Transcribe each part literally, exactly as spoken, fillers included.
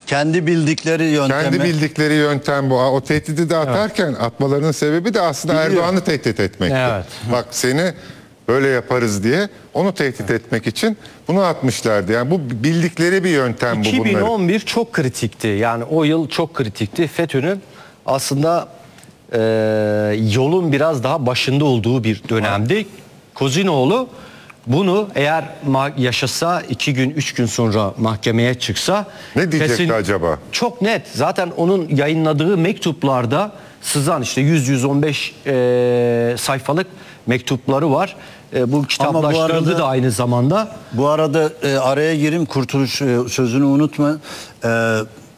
Kendi bildikleri yöntemi. Kendi bildikleri yöntem bu. O tehdidi de atarken evet. atmalarının sebebi de aslında Erdoğan'ı tehdit etmekti. Evet. Bak seni böyle yaparız diye onu tehdit etmek için bunu atmışlardı. Yani bu bildikleri bir yöntem bu bunların. iki bin on bir çok kritikti. Yani o yıl çok kritikti. FETÖ'nün aslında e, yolun biraz daha başında olduğu bir dönemdi. Kozinoğlu bunu eğer yaşasa iki gün üç gün sonra mahkemeye çıksa ne diyecekti kesin, acaba? Çok net. Zaten onun yayınladığı mektuplarda sızan işte yüz yüz on beş e, sayfalık mektupları var. E, bu kitaplaştırıldı da aynı zamanda. Bu arada e, araya gireyim, Kurtuluş e, sözünü unutma. E,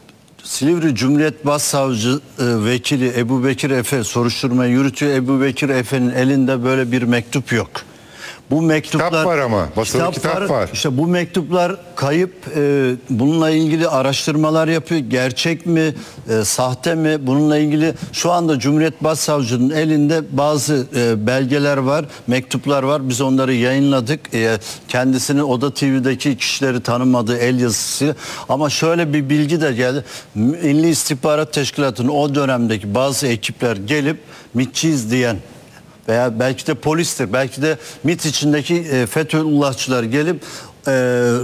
Silivri Cumhuriyet Başsavcı e, Vekili Ebubekir Efe soruşturmayı yürütüyor. Ebubekir Efe'nin elinde böyle bir mektup yok. Bu mektuplar, kitap var ama basılı kitap, kitap var. İşte bu mektuplar kayıp. E, bununla ilgili araştırmalar yapıyor. Gerçek mi, e, sahte mi? Bununla ilgili şu anda Cumhuriyet Başsavcı'nın elinde bazı e, belgeler var, mektuplar var. Biz onları yayınladık. E, kendisinin Oda T V'deki kişileri tanımadığı el yazısı. Ama şöyle bir bilgi de geldi. Milli İstihbarat Teşkilatı'nın o dönemdeki bazı ekipler gelip MİT'çiyiz diyen veya belki de polistir, belki de MİT içindeki e, FETÖ'lüllahçılar gelip e,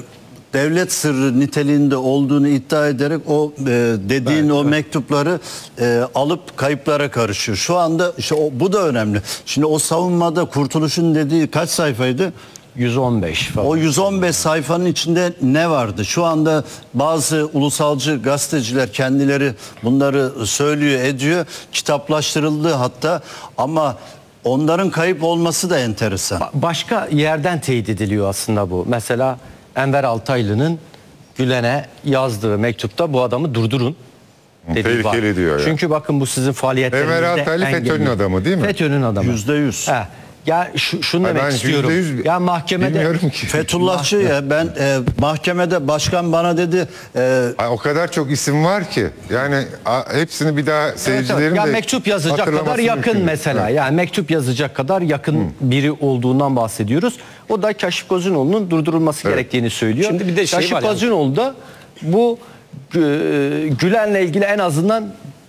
devlet sırrı niteliğinde olduğunu iddia ederek o e, dediğin evet, o evet. mektupları e, alıp kayıplara karışıyor. Şu anda işte o, bu da önemli. Şimdi o savunmada Kurtuluş'un dediği kaç sayfaydı? yüz on beş falan. O yüz on beş sayfanın içinde ne vardı? Şu anda bazı ulusalcı gazeteciler kendileri bunları söylüyor, ediyor. Kitaplaştırıldı hatta, ama onların kayıp olması da enteresan. Başka yerden teyit ediliyor aslında bu. Mesela Enver Altaylı'nın Gülen'e yazdığı mektupta bu adamı durdurun dediği var. Diyor Çünkü ya. bakın bu sizin faaliyetlerinizde Enver Altaylı FETÖ'nün adamı değil mi? FETÖ'nün adamı. Yüzde yüz. He. Ya şu, şunu demek ben istiyorum. Ya mahkemede Fethullahçı ya ben e, mahkemede başkan bana dedi. E, o kadar çok isim var ki yani a, hepsini bir daha seyircilerin evet, evet. Ya de mektup yazacak kadar yakın mümkün. Mesela. Evet. Yani mektup yazacak kadar yakın hmm. biri olduğundan bahsediyoruz. O da Kaşif Kozinoğlu'nun durdurulması evet. gerektiğini söylüyor. Şimdi bir de şey Kaşif Kozinoğlu da bu e, Gülen'le ilgili en azından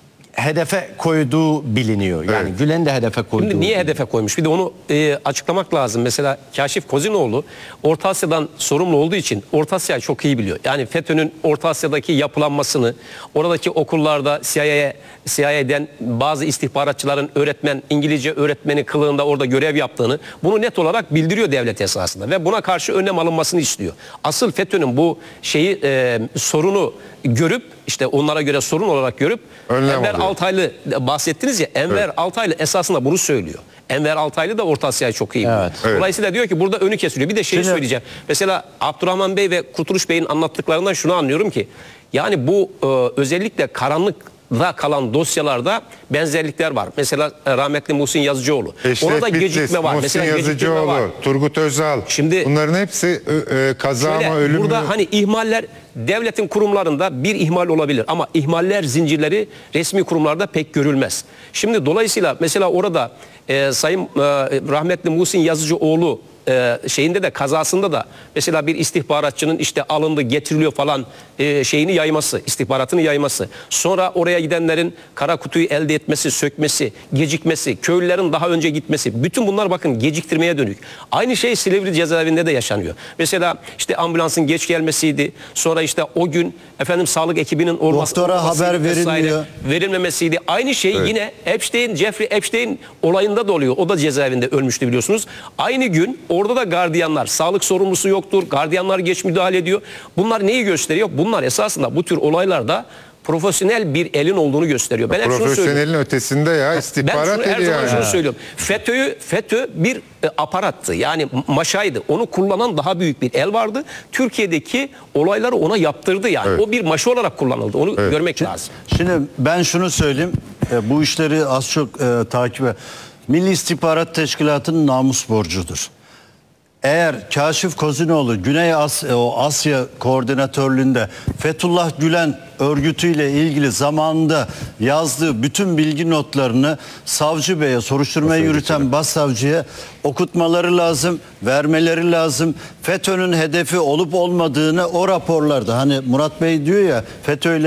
hedefe koyduğu biliniyor. Yani evet. Gülen de hedefe koyduğu. Şimdi niye biliniyor. hedefe koymuş? Bir de onu e, açıklamak lazım. Mesela Kaşif Kozinoğlu Orta Asya'dan sorumlu olduğu için Orta Asya'yı çok iyi biliyor. Yani FETÖ'nün Orta Asya'daki yapılanmasını, oradaki okullarda C I A'ya C I A'den bazı istihbaratçıların öğretmen, İngilizce öğretmeni kılığında orada görev yaptığını, bunu net olarak bildiriyor devlet esasında ve buna karşı önlem alınmasını istiyor. Asıl FETÖ'nün bu şeyi e, sorunu görüp, işte onlara göre sorun olarak görüp önlem Enver oluyor. Altaylı bahsettiniz ya, Enver evet. Altaylı esasında bunu söylüyor. Enver Altaylı da Orta Asya'yı çok iyi biliyor. Evet. Dolayısıyla diyor ki burada önü kesiliyor. Bir de şey Şimdi... söyleyeceğim. Mesela Abdurrahman Bey ve Kurtuluş Bey'in anlattıklarından şunu anlıyorum ki, yani bu e, özellikle karanlık da kalan dosyalarda benzerlikler var. Mesela rahmetli Muhsin Yazıcıoğlu. Eşref Orada Bitlis, gecikme var. Muhsin Mesela Yazıcıoğlu, var. Turgut Özal. Şimdi bunların hepsi e, kaza mı, ölüm mü? Burada hani ihmaller devletin kurumlarında bir ihmal olabilir ama ihmaller zincirleri resmi kurumlarda pek görülmez. Şimdi dolayısıyla mesela orada e, Sayın e, rahmetli Muhsin Yazıcıoğlu e, şeyinde de, kazasında da mesela bir istihbaratçının işte alındı, getiriliyor falan e, şeyini yayması, istihbaratını yayması. Sonra oraya gidenlerin kara kutuyu elde etmesi, sökmesi, gecikmesi, köylülerin daha önce gitmesi. Bütün bunlar bakın geciktirmeye dönük. Aynı şey Silivri cezaevinde de yaşanıyor. Mesela işte ambulansın geç gelmesiydi. Sonra işte o gün efendim sağlık ekibinin olması, doktora haber verilmiyor. Verilmemesiydi. Aynı şey evet. yine Epstein, Jeffrey Epstein olayında da oluyor. O da cezaevinde ölmüştü biliyorsunuz. Aynı gün orada da gardiyanlar, sağlık sorumlusu yoktur. Gardiyanlar geç müdahale ediyor. Bunlar neyi gösteriyor? Bunlar esasında bu tür olaylarda profesyonel bir elin olduğunu gösteriyor. Ben profesyonelin ötesinde ya istihbarat ben şunu, her zaman yani. şunu söylüyorum. FETÖ'yü FETÖ bir e, aparattı. Yani maşaydı. Onu kullanan daha büyük bir el vardı. Türkiye'deki olayları ona yaptırdı yani. Evet. O bir maşa olarak kullanıldı. Onu evet. görmek şimdi, lazım. Şimdi ben şunu söyleyeyim. E, bu işleri az çok e, takip et. Milli İstihbarat Teşkilatı'nın namus borcudur. Eğer Kaşif Kozinoğlu Güney Asya, o Asya koordinatörlüğünde Fethullah Gülen örgütüyle ilgili zamanında yazdığı bütün bilgi notlarını savcı beye, soruşturmayı yürüten başsavcıya okutmaları lazım, vermeleri lazım. FETÖ'nün hedefi olup olmadığını o raporlarda, hani Murat Bey diyor ya, FETÖ'yle